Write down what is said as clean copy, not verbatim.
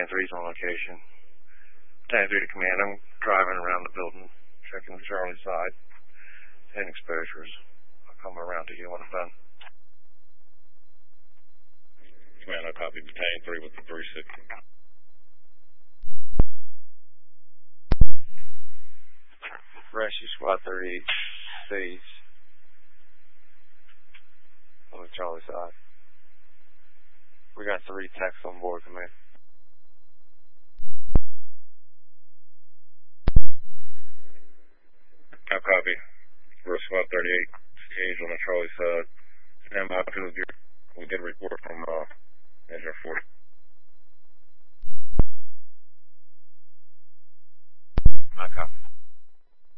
3's on location. 10-3 to command. I'm driving around the building, checking the Charlie side and exposures. I'll come around to you when I'm done. Command, I copy Battalion 3 with the 360. Rescue Squad 38 stays on the Charlie side. We got 3 techs on board, command. I copy. Rescue Squad 38 stays on the Charlie side. Stand by to the gear. We did report from Engine 40. I copy.